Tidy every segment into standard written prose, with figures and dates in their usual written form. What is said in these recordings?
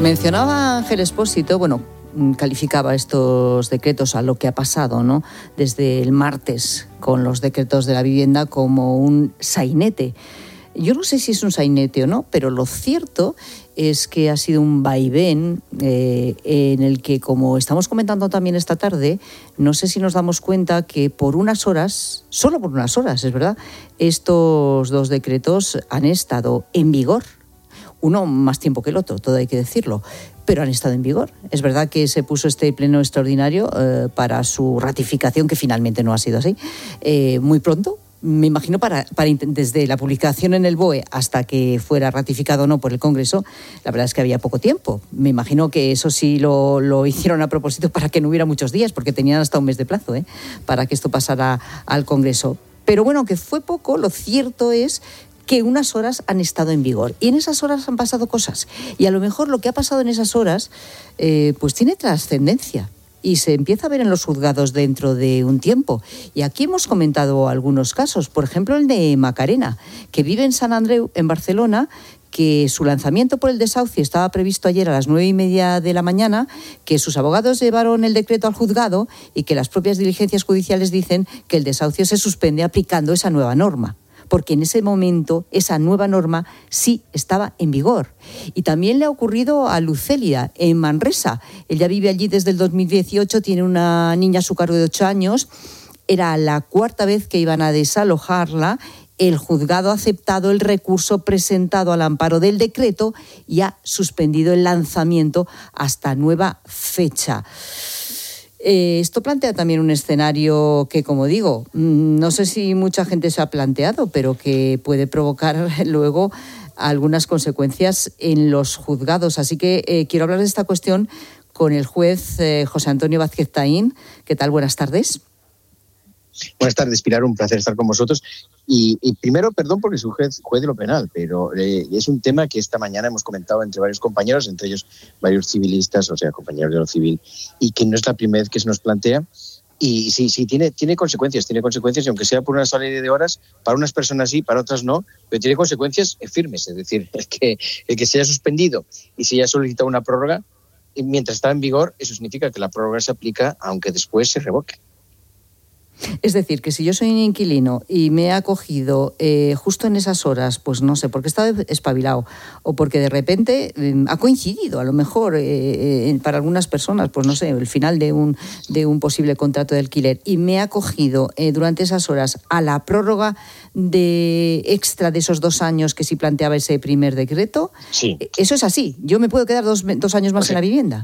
Mencionaba Ángel Expósito, calificaba estos decretos a lo que ha pasado, ¿no?, desde el martes con los decretos de la vivienda como un sainete. Yo no sé si es un sainete o no, pero lo cierto es que ha sido un vaivén en el que, como estamos comentando también esta tarde, no sé si nos damos cuenta que por unas horas, solo por unas horas, es verdad, estos dos decretos han estado en vigor. Uno más tiempo que el otro, todo hay que decirlo, pero han estado en vigor. Es verdad que se puso este pleno extraordinario para su ratificación, que finalmente no ha sido así, muy pronto. Me imagino desde la publicación en el BOE hasta que fuera ratificado o no por el Congreso, la verdad es que había poco tiempo. Me imagino que eso sí lo hicieron a propósito para que no hubiera muchos días, porque tenían hasta un mes de plazo para que esto pasara al Congreso. Pero bueno, que fue poco, lo cierto es que unas horas han estado en vigor y en esas horas han pasado cosas. Y a lo mejor lo que ha pasado en esas horas pues tiene trascendencia y se empieza a ver en los juzgados dentro de un tiempo. Y aquí hemos comentado algunos casos, por ejemplo el de Macarena, que vive en Sant Andreu, en Barcelona, que su lanzamiento por el desahucio estaba previsto ayer a las 9:30 de la mañana, que sus abogados llevaron el decreto al juzgado y que las propias diligencias judiciales dicen que el desahucio se suspende aplicando esa nueva norma, porque en ese momento esa nueva norma sí estaba en vigor. Y también le ha ocurrido a Lucelia, en Manresa. Ella vive allí desde el 2018, tiene una niña a su cargo de 8 años. Era la cuarta vez que iban a desalojarla. El juzgado ha aceptado el recurso presentado al amparo del decreto y ha suspendido el lanzamiento hasta nueva fecha. Esto plantea también un escenario que, como digo, no sé si mucha gente se ha planteado, pero que puede provocar luego algunas consecuencias en los juzgados. Así que quiero hablar de esta cuestión con el juez José Antonio Vázquez Taín. ¿Qué tal? Buenas tardes. Buenas tardes, Pilar, un placer estar con vosotros. Y primero, perdón porque soy juez de lo penal, pero es un tema que esta mañana hemos comentado entre varios compañeros, entre ellos varios civilistas, o sea, compañeros de lo civil, y que no es la primera vez que se nos plantea. Y sí, tiene consecuencias, y aunque sea por una serie de horas, para unas personas sí, para otras no, pero tiene consecuencias firmes. Es decir, el que se haya suspendido y se haya solicitado una prórroga, mientras está en vigor, eso significa que la prórroga se aplica aunque después se revoque. Es decir, que si yo soy un inquilino y me he acogido justo en esas horas, pues no sé, porque he estado espabilado o porque de repente ha coincidido, a lo mejor para algunas personas, pues no sé, el final de un posible contrato de alquiler, y me he acogido durante esas horas a la prórroga de extra de esos 2 años que sí planteaba ese primer decreto. Sí. Eso es así. ¿Yo me puedo quedar dos años más en la vivienda?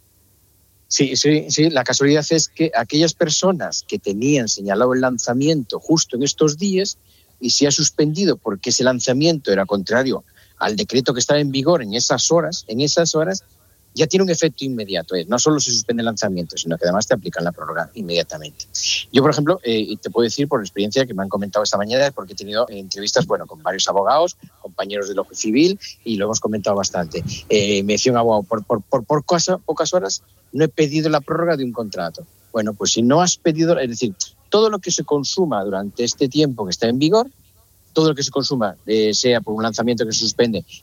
Sí, la casualidad es que aquellas personas que tenían señalado el lanzamiento justo en estos días y se ha suspendido porque ese lanzamiento era contrario al decreto que estaba en vigor en esas horas, ya tiene un efecto inmediato. No solo se suspende el lanzamiento, sino que además te aplican la prórroga inmediatamente. Yo, por ejemplo, te puedo decir por experiencia que me han comentado esta mañana, porque he tenido entrevistas con varios abogados, compañeros de lo civil, y lo hemos comentado bastante. Me decía un abogado, por pocas horas no he pedido la prórroga de un contrato. Bueno, pues si no has pedido, es decir, todo lo que se consuma durante este tiempo que está en vigor, todo lo que se consuma, sea por un lanzamiento que se suspende